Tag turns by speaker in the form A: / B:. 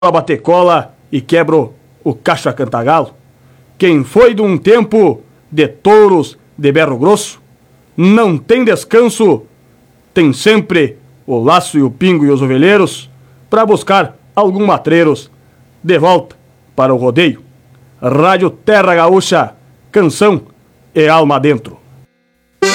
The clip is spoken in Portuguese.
A: a bater cola e quebro o cacho a cantagalo. Quem foi de um tempo de touros de berro grosso, não tem descanso, tem sempre o laço e o pingo e os ovelheiros para buscar algum matreiros de volta para o rodeio. Rádio Terra Gaúcha, canção e alma dentro.